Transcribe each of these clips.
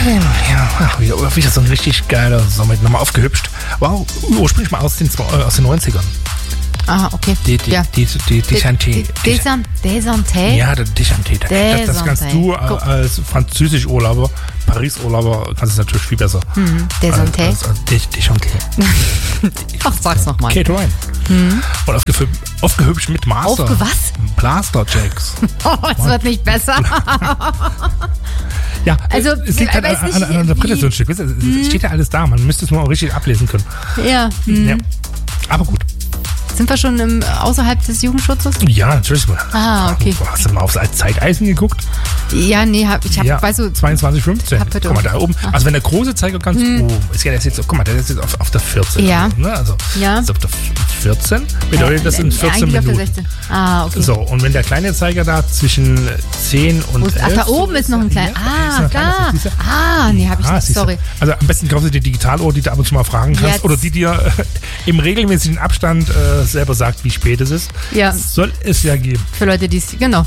Ja, wieder so ein richtig geiler Sommer, nochmal aufgehübscht. Wow, ursprünglich mal aus den 90ern. Ah, okay. Desanté. Desanté? Ja, der Desanté. Das kannst du als Französisch-Urlauber, Paris-Urlauber, kannst es natürlich viel besser. Desanté. Desanté. Ach, sag's nochmal. Kate Ryan. Und aufgehübscht mit Master. Was? Blaster-Jacks. Es wird nicht besser. Ja, also, es liegt halt an der Brille so ein Stück. Es steht ja alles da, man müsste es nur auch richtig ablesen können. Ja. Ja. Aber gut. Sind wir schon außerhalb des Jugendschutzes? Ja, natürlich. Ah, okay. Hast du mal aufs Zeiteisen geguckt? Ja, nee, weißt du... 22,15. Guck mal, da oben. Also wenn der große Zeiger ganz ist ja, der ist jetzt, guck mal, der ist jetzt auf der 14. Ja. Ne? Also, ist auf der 14. Bedeutet, das sind 14 Minuten. Auf der 16. Ah, okay. So, und wenn der kleine Zeiger da zwischen 10 und 11... Ach, da oben ist noch ein kleiner... da. Nee, hab ich nicht. Sorry. Also am besten kaufst du dir Digitaluhr, die du ab und zu mal fragen kannst. Jetzt. Oder die dir im regelmäßigen Abstand selber sagt, wie spät es ist. Ja. Soll es ja geben. Für Leute, die es... Genau.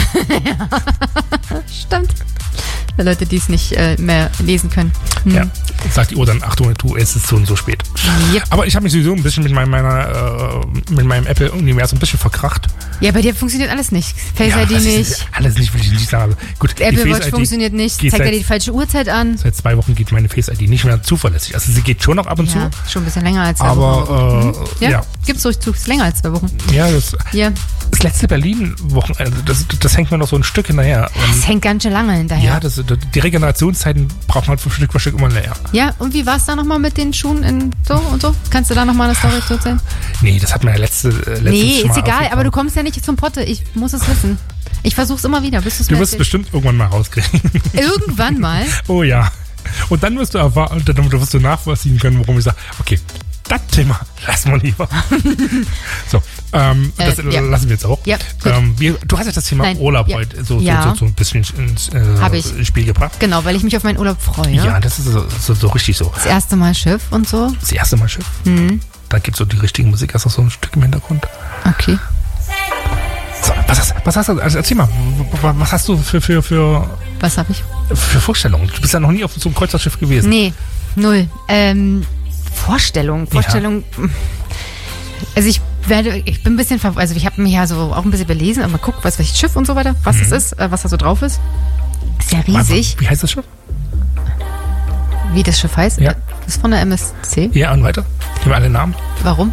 Stimmt. Für Leute, die es nicht mehr lesen können. Ja. Sagt die Uhr dann, Achtung, es ist so und so spät. Yep. Aber ich habe mich sowieso ein bisschen mit meinem Apple-Universum ein bisschen verkracht. Ja, bei dir funktioniert alles nicht. Face ID nicht. Alles nicht, will ich nicht sagen. Gut, Apple Watch funktioniert nicht. Zeigt dir die falsche Uhrzeit an. Seit 2 Wochen geht meine Face ID nicht mehr zuverlässig. Also sie geht schon noch ab und zu. Schon ein bisschen länger als 2 Wochen. Aber, ja. Gibt's ruhig zu. Ist länger als 2 Wochen. Ja, das letzte Berlin-Wochenende, das hängt mir noch so ein Stück hinterher. Das hängt ganz schön lange hinterher. Ja, die Regenerationszeiten braucht man Stück für Stück immer länger. Ja, und wie war es da nochmal mit den Schuhen und so? Kannst du da nochmal eine Story zu erzählen? Nee, das hat mir letztes Nee, Mal ist egal, aber du kommst ja nicht zum Potte. Ich muss es wissen. Ich versuch's immer wieder, bis du wirst es bestimmt irgendwann mal rauskriegen. Irgendwann mal? Oh ja. Und dann wirst du nachvollziehen können, warum ich sage, okay, das Thema lassen wir lieber. So, das lassen wir jetzt auch. Ja, du hast ja das Thema Urlaub heute so ein bisschen ins Spiel gebracht. Genau, weil ich mich auf meinen Urlaub freue. Ja, das ist so richtig so. Das erste Mal Schiff und so. Das erste Mal Schiff? Da gibt es so die richtige Musik, hast du so ein Stück im Hintergrund. Okay. So, was hast du, also erzähl mal, was hast du für was habe ich? Für Vorstellungen? Du bist ja noch nie auf so einem Kreuzfahrtschiff gewesen. Nee, 0. Vorstellung. Ja. Also ich bin ein bisschen, also ich habe mich ja so auch ein bisschen belesen, aber guck, was welches Schiff und so weiter, was es ist, was da so drauf ist. Ist ja riesig. Wie heißt das Schiff? Wie das Schiff heißt? Ja. Das ist von der MSC. Ja, und weiter? Gib mir alle Namen. Warum?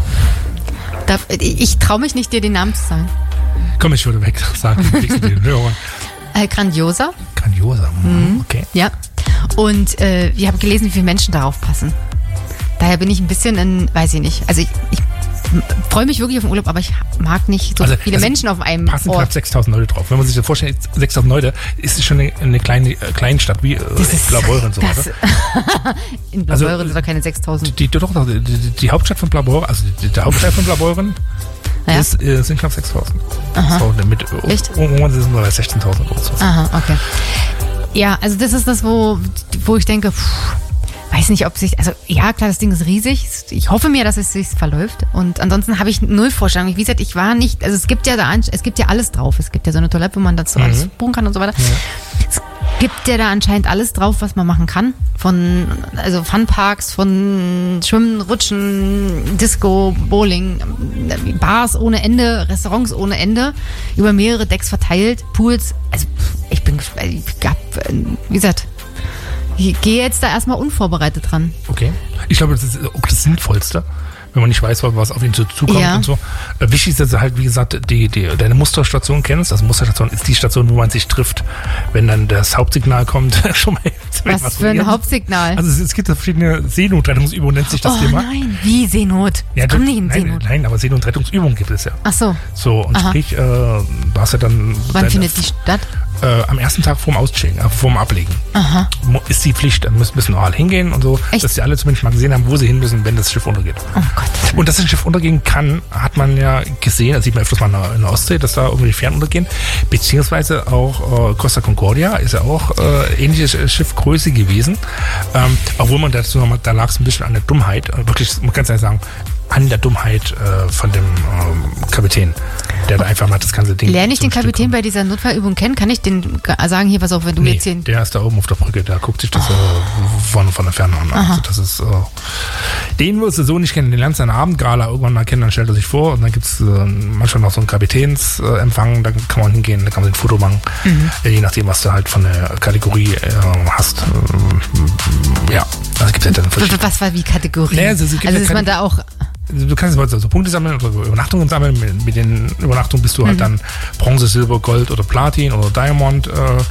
Ich traue mich nicht, dir den Namen zu sagen. Komm, ich würde weg sagen. Grandiosa. Grandiosa, okay. Ja. Und wir haben gelesen, wie viele Menschen darauf passen. Daher bin ich ein bisschen weiß ich nicht. Also ich freue mich wirklich auf den Urlaub, aber ich mag nicht so viele Menschen auf einem passen Ort. Passen knapp 6.000 Leute drauf. Wenn man sich das vorstellt, 6.000 Leute, ist es schon eine kleine Stadt wie Blaubeuren und so weiter. In Blaubeuren sind doch keine 6.000. Die Hauptstadt von Blaubeuren, also der Hauptteil von Blaubeuren, sind knapp 6.000. Aha. So, echt? Irgendwann sind wir bei 16.000 oder so. Aha, okay. Ja, also das ist das, wo ich denke, weiß nicht, ob sich, also ja, klar, das Ding ist riesig. Ich hoffe mir, dass es sich verläuft. Und ansonsten habe ich 0 Vorstellung. Wie gesagt, ich war nicht, also es gibt ja alles drauf. Es gibt ja so eine Toilette, wo man dazu alles buchen kann und so weiter. Ja. Es gibt ja da anscheinend alles drauf, was man machen kann. Also Funparks, von Schwimmen, Rutschen, Disco, Bowling, Bars ohne Ende, Restaurants ohne Ende, über mehrere Decks verteilt, Pools. Also ich bin, wie gesagt, ich gehe jetzt da erstmal unvorbereitet dran. Okay. Ich glaube, das ist auch das Sinnvollste, wenn man nicht weiß, was auf ihn zukommt und so. Wichtig ist, dass du halt, wie gesagt, deine Musterstation kennst. Also Musterstation ist die Station, wo man sich trifft, wenn dann das Hauptsignal kommt. Schon mal was für ein Hauptsignal? Also es gibt verschiedene Seenotrettungsübungen, nennt sich das Thema. Oh nein, wie Seenot? Ja, komm nicht in Seenot. Nein, aber Seenotrettungsübungen gibt es ja. Ach so. So, und sprich, du hast ja dann... Wann findet die statt? Am ersten Tag vorm Auschecken, vorm Ablegen. Aha. Ist die Pflicht, dann müssen auch alle hingehen und so, echt? Dass die alle zumindest mal gesehen haben, wo sie hin müssen, wenn das Schiff untergeht. Oh Gott. Und dass das Schiff untergehen kann, hat man ja gesehen, das sieht man öfters mal in der Ostsee, dass da irgendwie Fähren untergehen, beziehungsweise auch Costa Concordia ist ja auch ähnliche Schiffgröße gewesen, obwohl man dazu nochmal, da lag es ein bisschen an der Dummheit, wirklich, man kann es ja sagen, an der Dummheit von dem Kapitän. der da einfach mal das ganze Ding... Lerne ich den Kapitän bei dieser Notfallübung kennen? Kann ich den sagen, hier, pass auf, wenn du jetzt hier... Der ist da oben auf der Brücke, der guckt sich das von der Ferne an. Also das ist... den wirst du so nicht kennen, den lernst du an der Abendgala irgendwann mal kennen, dann stellt er sich vor und dann gibt es manchmal noch so einen Kapitänsempfang, da kann man hingehen, da kann man ein Foto machen, je nachdem, was du halt von der Kategorie hast. Ja, also gibt es ja dann verschiedene... Was war wie Kategorie? Also ist man da auch... Du kannst so Punkte sammeln oder Übernachtungen sammeln. Mit den Übernachtungen bist du halt dann Bronze, Silber, Gold oder Platin oder Diamond.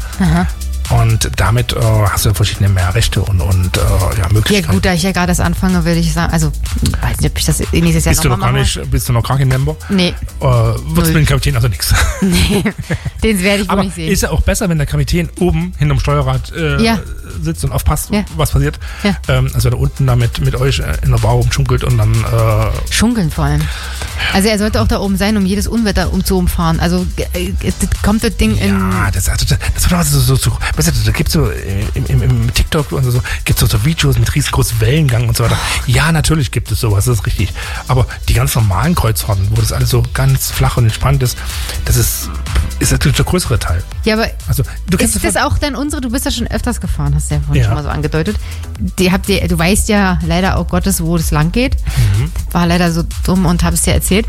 Und damit hast du verschiedene mehr Rechte und Möglichkeiten. Ja gut, da ich ja gerade das anfange, würde ich sagen, also weiß nicht, ob ich das nächstes Jahr nochmal mache. Bist du noch gar kein Member? Nee. Wird mit dem Kapitän also nichts. Nee, den werde ich wohl nicht sehen. Ist ja auch besser, wenn der Kapitän oben hinterm Steuerrad sitzt und aufpasst, was passiert. Ja. Also da unten da mit euch in der Bar rumschunkelt und dann... Schunkeln vor allem. Also er sollte auch da oben sein, um jedes Unwetter umfahren. Also kommt das Ding in... Ja, das war doch so weißt du, da gibt es so im TikTok und so, gibt es so Videos mit riesengroßem Wellengang und so weiter. Ja, natürlich gibt es sowas, das ist richtig. Aber die ganz normalen Kreuzfahrten, wo das alles so ganz flach und entspannt ist, das ist natürlich der größere Teil. Ja, aber also, ist das auch dann unsere, du bist ja schon öfters gefahren, hast du ja vorhin schon mal so angedeutet. Du weißt ja leider auch Gottes, wo das lang geht. War leider so dumm und habe es dir erzählt.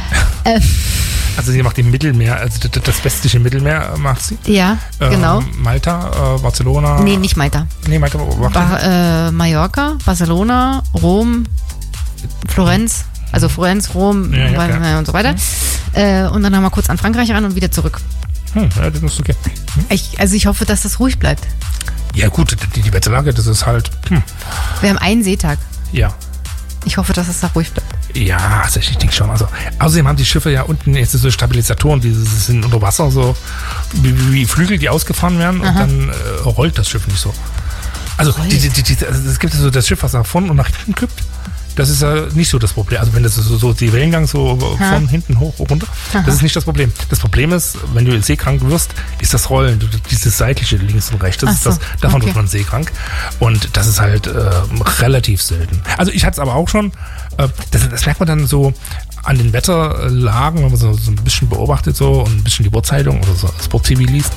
Also sie macht im Mittelmeer, also das westliche Mittelmeer macht sie. Ja, genau. Malta, Barcelona. Nee, nicht Malta. Nee, Malta Mallorca, Barcelona, Rom, Florenz. Also Florenz, Rom und so weiter. Und dann haben wir kurz an Frankreich ran und wieder zurück. Ja, das ist okay. Ich hoffe, dass das ruhig bleibt. Ja gut, die Wetterlage, das ist halt... Wir haben einen Seetag. Ja. Ich hoffe, dass es da ruhig bleibt. Ja, also ich denke schon. Also, außerdem haben die Schiffe ja unten jetzt so Stabilisatoren, die sind unter Wasser, so wie Flügel, die ausgefahren werden und dann rollt das Schiff nicht so. Also es gibt so das Schiff, was nach vorne und nach hinten kippt. Das ist ja nicht so das Problem. Also wenn das so die Wellengang so von hinten hoch runter, das ist nicht das Problem. Das Problem ist, wenn du seekrank wirst, ist das Rollen, dieses seitliche links und rechts. Davon wird man seekrank. Und das ist halt relativ selten. Also ich hatte es aber auch schon, das merkt man dann so an den Wetterlagen, wenn man so ein bisschen beobachtet so und ein bisschen die Uhrzeitung oder so Sport TV liest,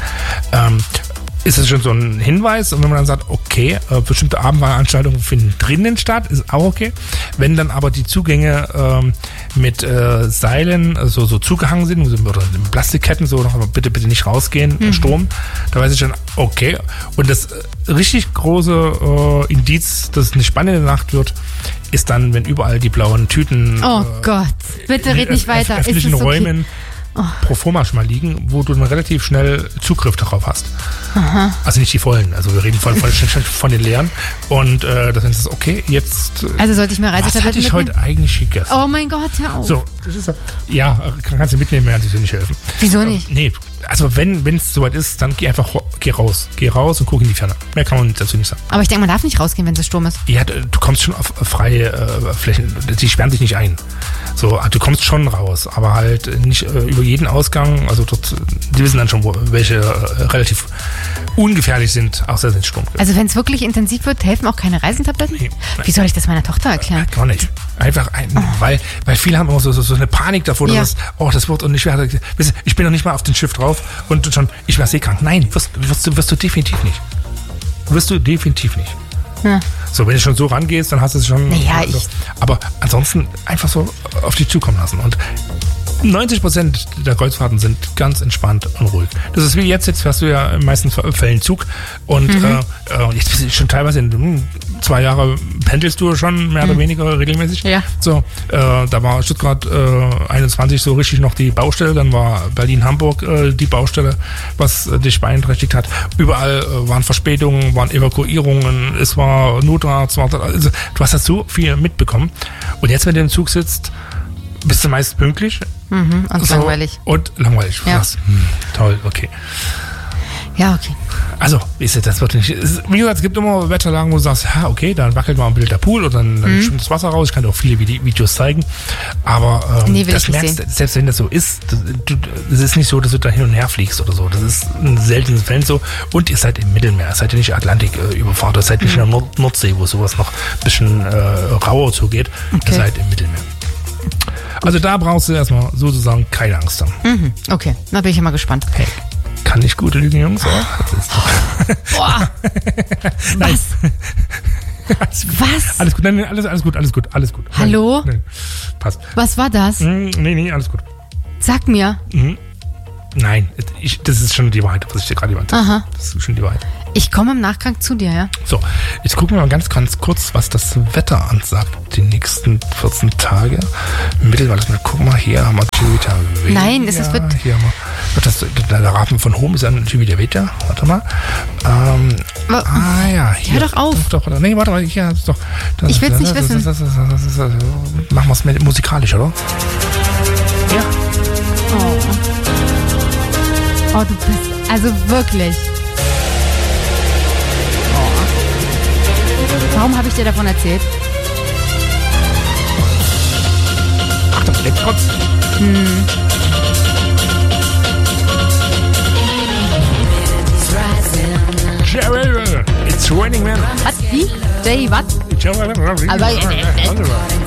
ist es schon so ein Hinweis. Und wenn man dann sagt, okay, bestimmte Abendveranstaltungen finden drinnen statt, ist auch okay. Wenn dann aber die Zugänge mit Seilen so zugehangen sind oder mit Plastikketten, so noch bitte nicht rausgehen, Strom, da weiß ich schon, okay. Und das richtig große Indiz, dass es eine spannende Nacht wird, ist dann, wenn überall die blauen Tüten Gott, bitte red nicht weiter. Öffentlichen Räumen pro forma schon mal liegen, wo du dann relativ schnell Zugriff darauf hast. Also nicht die vollen, also wir reden von den leeren. Und das ist okay, jetzt... Also sollte ich mir Reisetabletten mitnehmen? Was hatte ich heute eigentlich gegessen? Oh mein Gott, hör auf. So, das ist ja, kannst du mitnehmen, während sie dir nicht helfen. Wieso nicht? Nee, also wenn es soweit ist, dann geh raus. Geh raus und guck in die Ferne. Mehr kann man dazu nicht sagen. Aber ich denke, man darf nicht rausgehen, wenn es Sturm ist. Ja, du kommst schon auf freie Flächen, die sperren sich nicht ein. So, du kommst schon raus, aber halt nicht über jeden Ausgang. Also dort, die wissen dann schon, welche relativ ungefährlich sind, außer wenn es Sturm gibt. Also wenn es wirklich intensiv wird, helfen auch keine Reisetabletten? Nee, wie soll ich das meiner Tochter erklären? Gar nicht. Einfach, weil viele haben immer so eine Panik davor, dass das wird und ich werde, ich bin noch nicht mal auf dem Schiff drauf und schon, ich werde seekrank. Nein, wirst du definitiv nicht. Wirst du definitiv nicht. Ja. So, wenn du schon so rangehst, dann hast du es schon. Naja, aber ansonsten einfach so auf dich zukommen lassen. Und 90% der Kreuzfahrten sind ganz entspannt und ruhig. Das ist wie jetzt fährst du ja in den meisten Fällen Zug und jetzt bist du schon teilweise in 2 Jahre pendelst du schon mehr oder weniger regelmäßig. Ja. So, da war Stuttgart 21 so richtig noch die Baustelle, dann war Berlin-Hamburg die Baustelle, was dich beeinträchtigt hat. Überall waren Verspätungen, waren Evakuierungen, es war Notarzt, also du hast das so viel mitbekommen. Und jetzt, wenn du im Zug sitzt, bist du meist pünktlich. Und langweilig. Und langweilig. Ja. Toll, okay. Ja, okay. Also, das wird nicht. Wie gesagt, es gibt immer Wetterlagen, wo du sagst, okay, dann wackelt mal ein Bild der Pool oder dann schwimmt das Wasser raus. Ich kann dir auch viele Videos zeigen. Aber das merkst, selbst wenn das so ist, es ist nicht so, dass du da hin und her fliegst oder so. Das ist in seltenen Fällen so. Und ihr seid im Mittelmeer, seid ihr nicht Atlantik überfahrt, ihr seid nicht in der Nordsee, wo sowas noch ein bisschen rauer zugeht. Okay. Ihr seid im Mittelmeer. Also da brauchst du erstmal sozusagen keine Angst haben. Mhm. Okay, da bin ich ja mal gespannt. Hey, kann ich gut lügen, Jungs? Das ist doch Boah. Nein. Was? Alles gut, nein, alles gut. Hallo? Nein, passt. Was war das? Nee, alles gut. Sag mir. Nein, das ist schon die Wahrheit, was ich dir gerade meinte. Aha. Das ist schon die Wahrheit. Ich komme im Nachgang zu dir, ja? So, jetzt gucken wir mal ganz kurz, was das Wetter ansagt. Die nächsten 14 Tage. Guck mal, hier haben wir wieder Wetter. Nein, es wird... Hier haben wir, der Rahmen von Home ist dann natürlich wieder Wetter. Warte mal. Ja, hier. Hör doch auf. Nee, warte mal, hier ist doch... Ich will's nicht wissen. Machen wir es musikalisch, oder? Ja. Oh, du bist... Also wirklich... Warum habe ich dir davon erzählt? Ach, das leckt trotz. It's raining, man. Was? Wie? Jay, was? Aber